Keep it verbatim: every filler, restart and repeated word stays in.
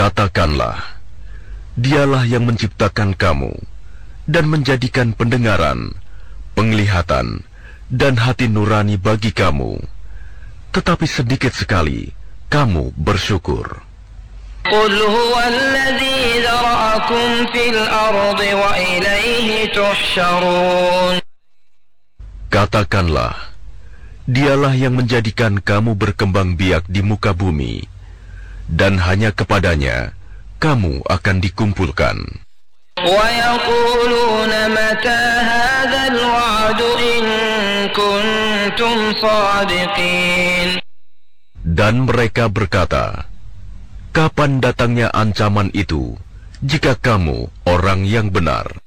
Katakanlah, Dialah yang menciptakan kamu dan menjadikan pendengaran, penglihatan, dan hati nurani bagi kamu. Tetapi sedikit sekali kamu bersyukur. Qul huwallazi dzara'akum fil ardi wa ilaihi tuhsyarun. Katakanlah, Dialah yang menjadikan kamu berkembang biak di muka bumi, dan hanya kepadanya kamu akan dikumpulkan. وَيَقُولُونَ مَتَى هَذَا الْوَعْدُ إِن كُنتُمْ صَادِقِينَ. Dan mereka berkata, kapan datangnya ancaman itu, jika kamu orang yang benar?